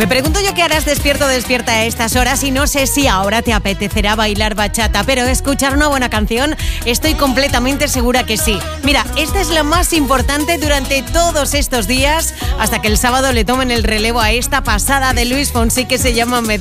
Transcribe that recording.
Me pregunto yo qué harás despierto o despierta a estas horas y no sé si ahora te apetecerá bailar bachata, pero escuchar una buena canción estoy completamente segura que sí. Mira, esta es la más importante durante todos estos días hasta que el sábado le tomen el relevo a esta pasada de Luis Fonsi que se llama